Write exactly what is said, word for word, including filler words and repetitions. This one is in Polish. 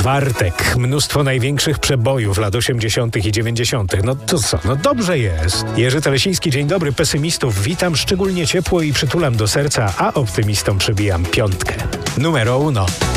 Czwartek. Mnóstwo największych przebojów lat osiemdziesiątych i dziewięćdziesiątych. No to co? No dobrze jest. Jerzy Telesiński, dzień dobry pesymistów. Witam szczególnie ciepło i przytulam do serca, a optymistom przybijam piątkę. Numero uno.